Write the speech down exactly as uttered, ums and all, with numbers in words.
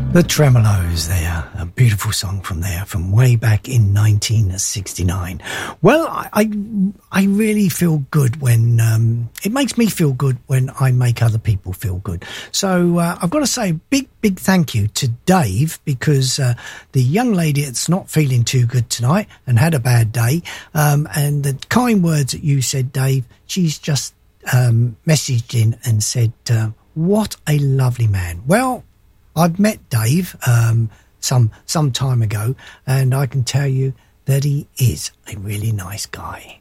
The Tremolos there, a beautiful song from there, from way back in nineteen sixty-nine. Well, I I, I really feel good when, um, it makes me feel good when I make other people feel good. So uh, I've got to say a big, big thank you to Dave, because uh, the young lady that's not feeling too good tonight and had a bad day, um, and the kind words that you said, Dave, she's just um, messaged in and said, uh, what a lovely man. Well, I've met Dave um, some some time ago, and I can tell you that he is a really nice guy.